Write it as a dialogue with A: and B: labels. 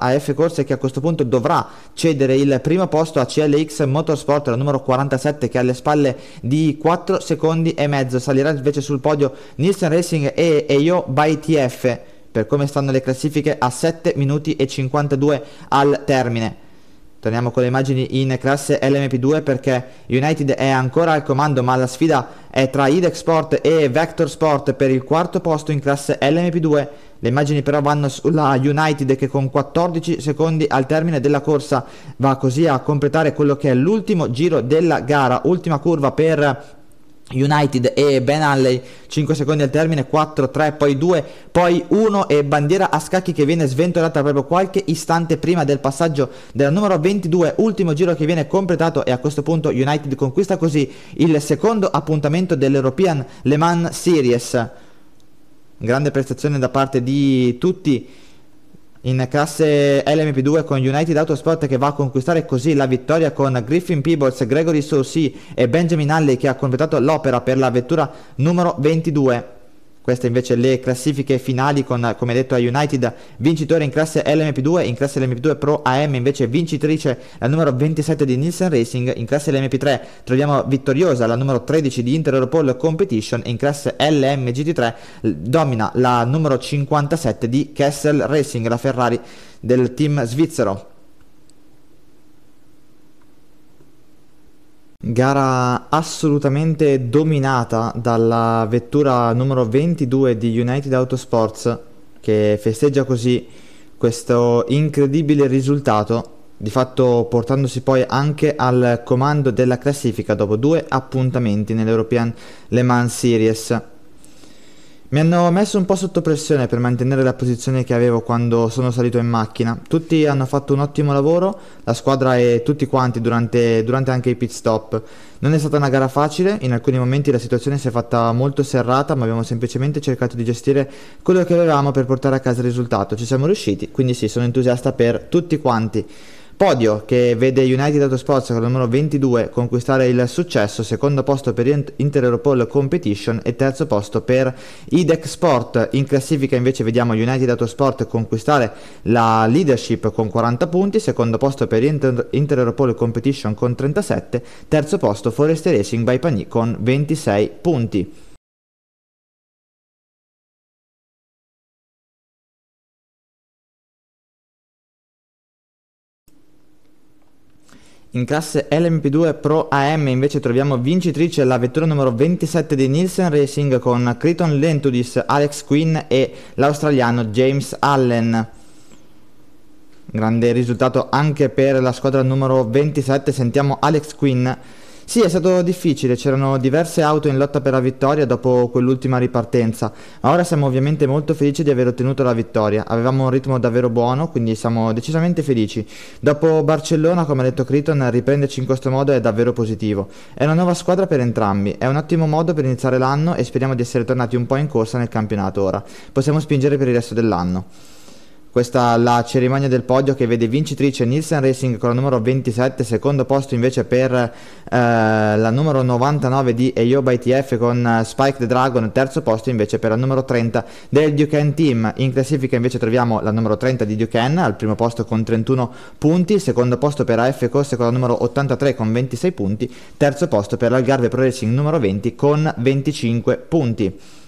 A: AF Corse, che a questo punto dovrà cedere il primo posto a CLX Motorsport, la numero 47, che alle spalle di 4 secondi e mezzo. Salirà invece sul podio Nielsen Racing e EIO by TF, per come stanno le classifiche, a 7 minuti e 52 al termine. Torniamo con le immagini in classe LMP2 perché United è ancora al comando, ma la sfida è tra IDEC Sport e Vector Sport per il quarto posto in classe LMP2. Le immagini però vanno sulla United, che con 14 secondi al termine della corsa va così a completare quello che è l'ultimo giro della gara. Ultima curva per United e Ben Halley, 5 secondi al termine, 4, 3, poi 2, poi 1 e bandiera a scacchi che viene sventolata proprio qualche istante prima del passaggio della numero 22, ultimo giro che viene completato, e a questo punto United conquista così il secondo appuntamento dell'European Le Mans Series. Grande prestazione da parte di tutti in classe LMP2, con United Autosport che va a conquistare così la vittoria con Griffin Peebles, Gregory Saucy e Benjamin Halley, che ha completato l'opera per la vettura numero 22. Queste invece le classifiche finali con, come detto, a United vincitore in classe LMP2, in classe LMP2 Pro AM invece vincitrice la numero 27 di Nielsen Racing, in classe LMP3 troviamo vittoriosa la numero 13 di Inter Europol Competition e in classe LMGT3 domina la numero 57 di Kessel Racing, la Ferrari del team svizzero. Gara assolutamente dominata dalla vettura numero 22 di United Autosports, che festeggia così questo incredibile risultato, di fatto portandosi poi anche al comando della classifica dopo 2 appuntamenti nell'European Le Mans Series. Mi hanno messo un po' sotto pressione per mantenere la posizione che avevo quando sono salito in macchina. Tutti hanno fatto un ottimo lavoro, la squadra e tutti quanti durante anche i pit stop. Non è stata una gara facile, in alcuni momenti la situazione si è fatta molto serrata, ma abbiamo semplicemente cercato di gestire quello che avevamo per portare a casa il risultato. Ci siamo riusciti, quindi sì, sono entusiasta per tutti quanti. Podio che vede United Autosports con il numero 22 conquistare il successo, secondo posto per Inter Europol Competition e terzo posto per IDEC Sport. In classifica invece vediamo United Autosport conquistare la leadership con 40 punti, secondo posto per Inter Europol Competition con 37, terzo posto Forest Racing by Pagny con 26 punti. In classe LMP2 Pro AM invece troviamo vincitrice la vettura numero 27 di Nielsen Racing con Criton Lentudis, Alex Quinn e l'australiano James Allen. Grande risultato anche per la squadra numero 27, sentiamo Alex Quinn. Sì, è stato difficile, c'erano diverse auto in lotta per la vittoria dopo quell'ultima ripartenza, ma ora siamo ovviamente molto felici di aver ottenuto la vittoria. Avevamo un ritmo davvero buono, quindi siamo decisamente felici. Dopo Barcellona, come ha detto Criton, riprenderci in questo modo è davvero positivo. È una nuova squadra per entrambi, è un ottimo modo per iniziare l'anno e speriamo di essere tornati un po' in corsa nel campionato ora. Possiamo spingere per il resto dell'anno. Questa è la cerimonia del podio che vede vincitrice Nielsen Racing con la numero 27, secondo posto invece per la numero 99 di EIO by TF con Spike the Dragon, terzo posto invece per la numero 30 del Duquesne Team. In classifica invece troviamo la numero 30 di Duquesne al primo posto con 31 punti, secondo posto per AF Corse con la numero 83 con 26 punti, terzo posto per l'Algarve Pro Racing numero 20 con 25 punti.